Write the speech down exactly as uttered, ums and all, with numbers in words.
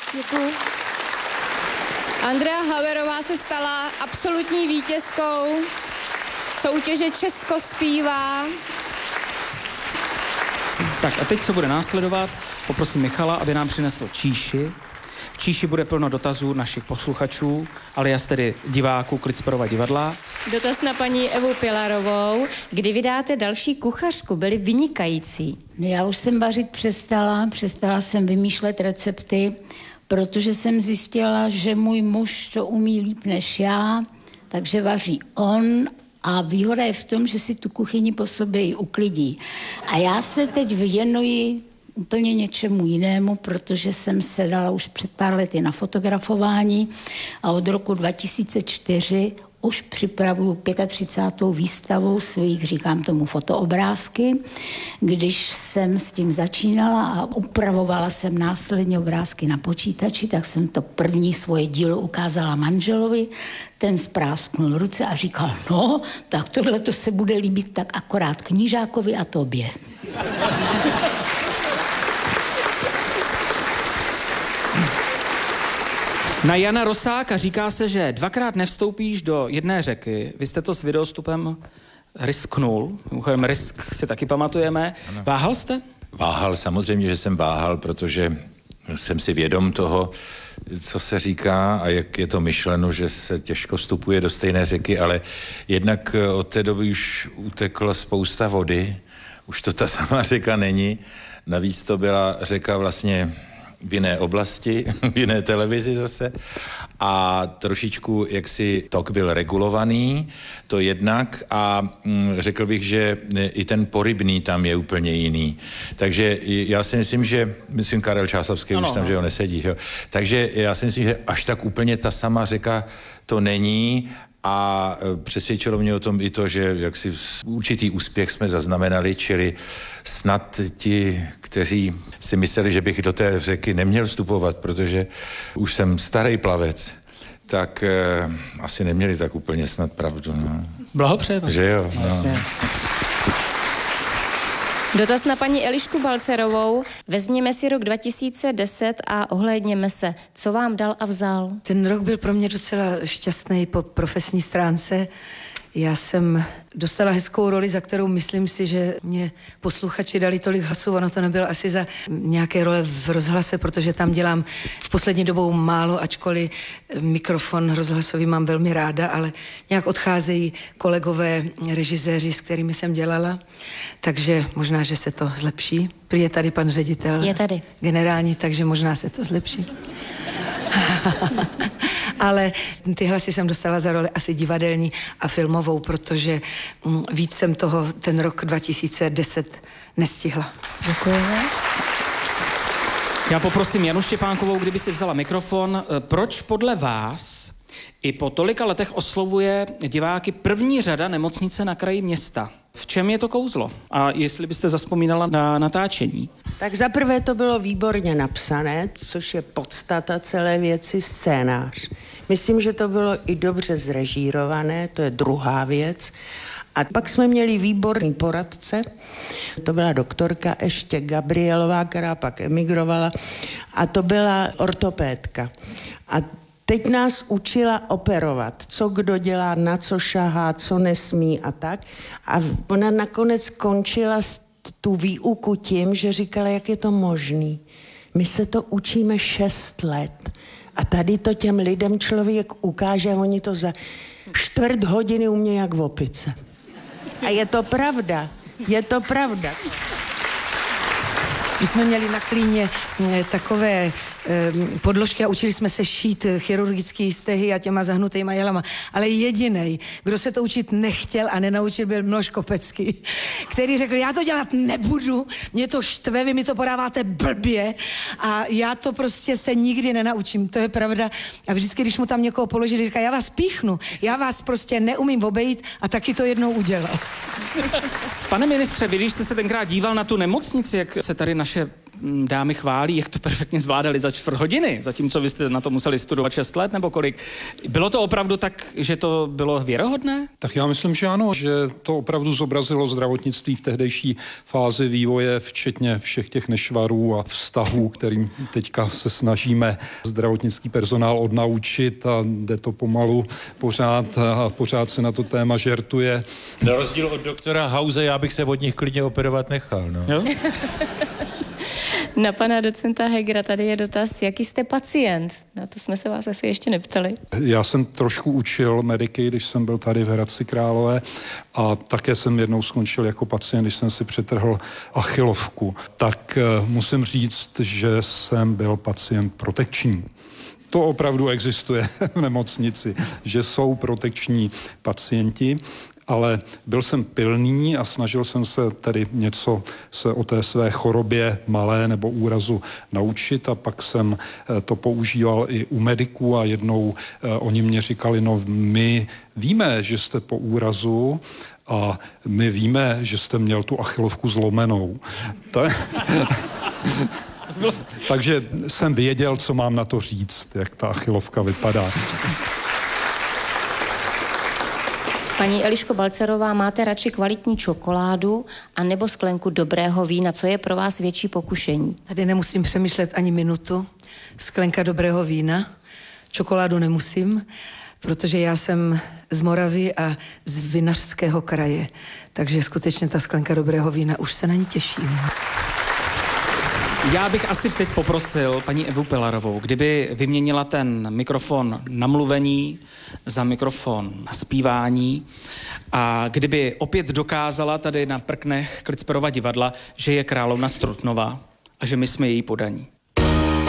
Děkuji. Andrea Hauerová se stala absolutní vítězkou soutěže Česko zpívá. Tak a teď, co bude následovat, poprosím Michala, aby nám přinesl číši. V číši bude plno dotazů našich posluchačů, alias tedy diváků Klitsperova divadla. Dotaz na paní Evu Pilarovou. Kdy vydáte další kuchařku? Byly vynikající. No já už jsem vařit přestala, přestala jsem vymýšlet recepty, protože jsem zjistila, že můj muž to umí líp než já, takže vaří on a výhoda je v tom, že si tu kuchyni po sobě i uklidí. A já se teď věnuji úplně něčemu jinému, protože jsem se dala už před pár lety na fotografování a od roku dva tisíce čtyři už připravuju třicátou pátou výstavu svých, říkám tomu, fotoobrázky. Když jsem s tím začínala a upravovala jsem následně obrázky na počítači, tak jsem to první svoje dílo ukázala manželovi, ten sprásknul ruce a říkal, no, tak tohle to se bude líbit tak akorát knížákovi a tobě. Na Jana Rosáka říká se, že dvakrát nevstoupíš do jedné řeky. Vy jste to s videostupem risknul. Mimochodem risk si taky pamatujeme. Ano. Váhal jste? Váhal, samozřejmě, že jsem váhal, protože jsem si vědom toho, co se říká a jak je to myšleno, že se těžko vstupuje do stejné řeky, ale jednak od té doby už utekla spousta vody, už to ta sama řeka není. Navíc to byla řeka vlastně v jiné oblasti, v jiné televizi zase a trošičku jaksi tok byl regulovaný, to jednak a mm, řekl bych, že i ten porybný tam je úplně jiný. Takže já si myslím, že, myslím Karel Čáslavský no, už tam, no. že ho nesedí, jo. Takže já si myslím, že až tak úplně ta sama řeka to není a přesvědčilo mě o tom i to, že jaksi určitý úspěch jsme zaznamenali, čili snad ti, kteří si mysleli, že bych do té řeky neměl vstupovat, protože už jsem starý plavec, tak eh, asi neměli tak úplně snad pravdu. No. Blahopřejeme. Že jo, no. Dotaz na paní Elišku Balcerovou. Vezměme si rok dva tisíce deset a ohlédněme se. Co vám dal a vzal? Ten rok byl pro mě docela šťastný po profesní stránce. Já jsem dostala hezkou roli, za kterou myslím si, že mě posluchači dali tolik hlasů. Ono to nebylo asi za nějaké role v rozhlase, protože tam dělám v poslední dobou málo, ačkoliv mikrofon rozhlasový mám velmi ráda, ale nějak odcházejí kolegové režiséři, s kterými jsem dělala, takže možná, že se to zlepší. Prý je tady pan ředitel. Je tady. Generální, takže možná se to zlepší. Ale ty hlasy jsem dostala za roli asi divadelní a filmovou, protože víc jsem toho ten rok dva tisíce deset nestihla. Děkujeme. Já poprosím Janu Štěpánkovou, kdyby si vzala mikrofon. Proč podle vás i po tolika letech oslovuje diváky první řada nemocnice na kraji města? V čem je to kouzlo? A jestli byste zazpomínala na natáčení? Tak zaprvé to bylo výborně napsané, což je podstata celé věci, scénář. Myslím, že to bylo i dobře zrežírované, to je druhá věc. A pak jsme měli výborný poradce, to byla doktorka ještě Gabrielová, která pak emigrovala, a to byla ortopédka. A teď nás učila operovat, co kdo dělá, na co šahá, co nesmí a tak. A ona nakonec skončila tu výuku tím, že říkala, jak je to možný. My se to učíme šest let a tady to těm lidem člověk ukáže a oni to za čtvrt hodiny umějí jak v opice. A je to pravda, je to pravda. My jsme měli na Klíně takové eh, podložky a učili jsme se šít chirurgické stehy a těma zahnutýma jelama. Ale jedinej, kdo se to učit nechtěl a nenaučil, byl Miloš Kopecký, který řekl, já to dělat nebudu, mě to štve, vy mi to podáváte blbě a já to prostě se nikdy nenaučím, to je pravda. A vždycky, když mu tam někoho položili, říká, já vás píchnu, já vás prostě neumím obejít a taky to jednou udělal. Pane ministře, vy, když jste se tenkrát díval na tu nemocnici, jak se tady naše mm, dámy chválí, jak to perfektně zvládali za čtvrt hodiny, zatímco vy jste na to museli studovat šest let nebo kolik. Bylo to opravdu tak, že to bylo věrohodné? Tak já myslím, že ano, že to opravdu zobrazilo zdravotnictví v tehdejší fázi vývoje, včetně všech těch nešvarů a vztahů, kterým teďka se snažíme zdravotnický personál odnaučit a jde to pomalu pořád a pořád se na to téma žertuje. Na rozdíl od doktora Hause, já bych se od nich klidně operovat nechal. No. Jo? Na pana docenta Hegera tady je dotaz, jaký jste pacient? Na to jsme se vás asi ještě neptali. Já jsem trošku učil mediky, když jsem byl tady v Hradci Králové a také jsem jednou skončil jako pacient, když jsem si přetrhl achilovku. Tak uh, musím říct, že jsem byl pacient protekční. To opravdu existuje v nemocnici, že jsou protekční pacienti, ale byl jsem pilný a snažil jsem se tedy něco se o té své chorobě malé nebo úrazu naučit a pak jsem to používal i u mediků a jednou oni mě říkali, no my víme, že jste po úrazu a my víme, že jste měl tu achilovku zlomenou. Takže jsem věděl, co mám na to říct, jak ta achilovka vypadá. Paní Eliško Balcerová, máte radši kvalitní čokoládu a nebo sklenku dobrého vína? Co je pro vás větší pokušení? Tady nemusím přemýšlet ani minutu. Sklenka dobrého vína. Čokoládu nemusím, protože já jsem z Moravy a z Vinařského kraje. Takže skutečně ta sklenka dobrého vína, už se na ní těším. Já bych asi teď poprosil paní Evu Pilarovou, kdyby vyměnila ten mikrofon na mluvení za mikrofon na zpívání a kdyby opět dokázala tady na prknech Klicperova divadla, že je královna z Trutnova a že my jsme její podaní.